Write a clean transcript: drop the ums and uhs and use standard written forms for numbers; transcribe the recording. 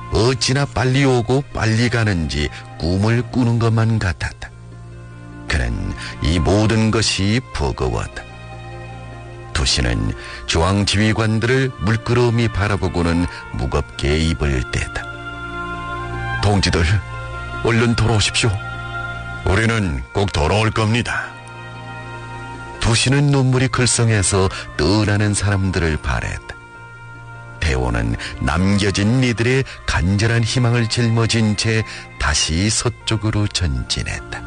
어찌나 빨리 오고 빨리 가는지 꿈을 꾸는 것만 같았다. 그는 이 모든 것이 버거웠다. 도시는 중앙지휘관들을 물끄러미 바라보고는 무겁게 입을 뗐다. 동지들, 얼른 돌아오십시오. 우리는 꼭 돌아올 겁니다. 도시는 눈물이 글썽해서 떠나는 사람들을 바랬다. 대원은 남겨진 이들의 간절한 희망을 짊어진 채 다시 서쪽으로 전진했다.